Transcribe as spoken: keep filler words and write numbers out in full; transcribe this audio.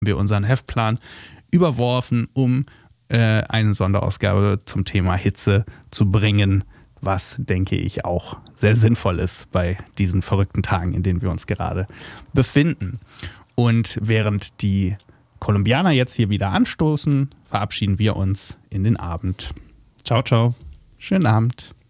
wir unseren Heftplan überworfen, um äh, eine Sonderausgabe zum Thema Hitze zu bringen, was, denke ich, auch sehr sinnvoll ist bei diesen verrückten Tagen, in denen wir uns gerade befinden. Und während die Kolumbianer jetzt hier wieder anstoßen, verabschieden wir uns in den Abend. Ciao, ciao. Schönen Abend.